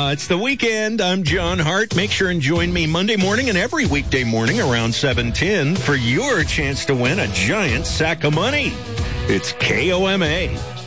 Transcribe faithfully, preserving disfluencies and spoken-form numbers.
Uh, it's the weekend. I'm John Hart. Make sure and join me Monday morning and every weekday morning around seven ten for your chance to win a giant sack of money. It's K O M A.